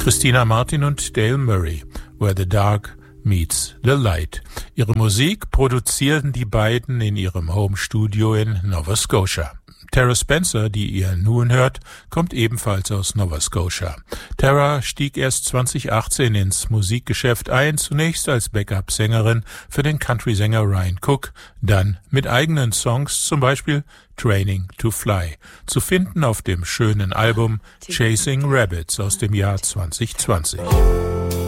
Christina Martin und Dale Murray, Where the Dark Meets the Light. Ihre Musik produzierten die beiden in ihrem Home-Studio in Nova Scotia. Tara Spencer, die ihr nun hört, kommt ebenfalls aus Nova Scotia. Tara stieg erst 2018 ins Musikgeschäft ein, zunächst als Backup-Sängerin für den Country-Sänger Ryan Cook, dann mit eigenen Songs, zum Beispiel Training to Fly, zu finden auf dem schönen Album Chasing Rabbits aus dem Jahr 2020.